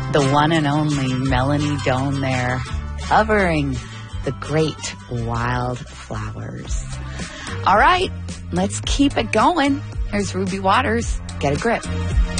The one and only Melanie Doan there, covering the great Wildflowers. All right, let's keep it going. Here's Ruby Waters. Get a grip.